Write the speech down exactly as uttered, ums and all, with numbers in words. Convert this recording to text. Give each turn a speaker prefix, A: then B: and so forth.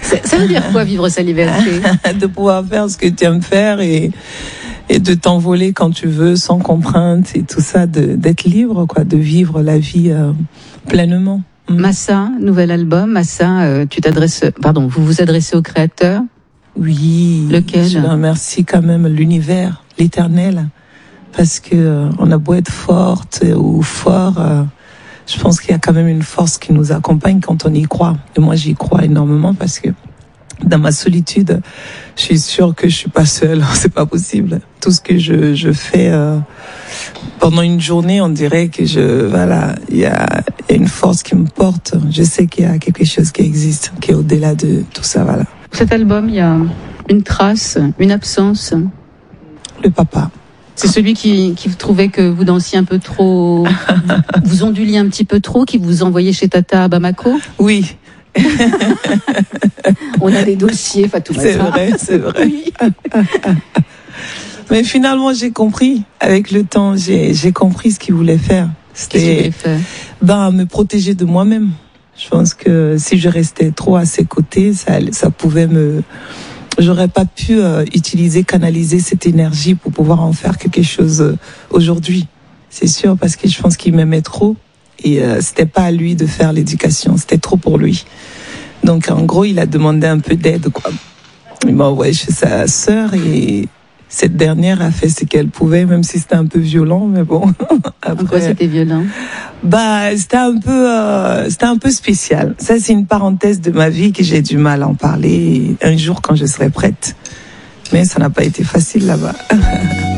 A: Ça veut dire quoi, vivre sa liberté?
B: De pouvoir faire ce que tu aimes faire et, et de t'envoler quand tu veux, sans contrainte et tout ça, de, d'être libre, quoi, de vivre la vie euh, pleinement.
A: Massa, nouvel album. Massa, euh, tu t'adresses, pardon, vous vous adressez au créateur?
B: Oui.
A: Lequel?
B: Je remercie quand même l'univers, l'éternel, parce que euh, on a beau être forte ou fort, euh, je pense qu'il y a quand même une force qui nous accompagne quand on y croit. Et moi, j'y crois énormément parce que dans ma solitude, je suis sûre que je suis pas seule. C'est pas possible. Tout ce que je, je fais euh, pendant une journée, on dirait que je, voilà, il y a, y a une force qui me porte. Je sais qu'il y a quelque chose qui existe, qui est au-delà de tout ça, voilà.
A: Cet album, il y a une trace, une absence.
B: Le papa.
A: C'est celui qui, qui trouvait que vous dansiez un peu trop, vous onduliez un petit peu trop, qui vous envoyait chez Tata à Bamako?
B: Oui.
A: On a des dossiers, Fatoumata.
B: C'est vrai, c'est vrai.
A: Oui.
B: Mais finalement, j'ai compris. Avec le temps, j'ai, j'ai compris ce qu'il voulait faire.
A: C'était, qu'est-ce qu'il voulait faire?
B: Ben, me protéger de moi-même. Je pense que si je restais trop à ses côtés, ça, ça pouvait me... J'aurais pas pu euh, utiliser, canaliser cette énergie pour pouvoir en faire quelque chose euh, aujourd'hui. C'est sûr, parce que je pense qu'il m'aimait trop. Et euh, c'était pas à lui de faire l'éducation, c'était trop pour lui. Donc en gros, il a demandé un peu d'aide, quoi. Il m'a envoyé chez sa sœur et cette dernière a fait ce qu'elle pouvait, même si c'était un peu violent, mais bon. Après,
A: Pourquoi c'était violent?
B: Bah, c'était un peu, euh, c'était un peu spécial. Ça, c'est une parenthèse de ma vie que j'ai du mal à en parler un jour quand je serai prête. Mais ça n'a pas été facile là-bas.